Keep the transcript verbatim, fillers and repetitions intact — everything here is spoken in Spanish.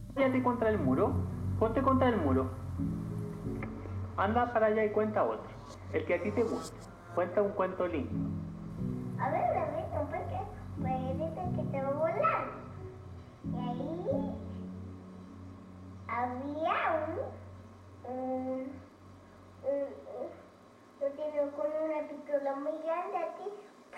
Apóyate contra el muro. Ponte contra el muro. Anda para allá y cuenta otro. El que a ti te guste. Cuenta un cuento lindo. A ver, bebito, ¿por qué?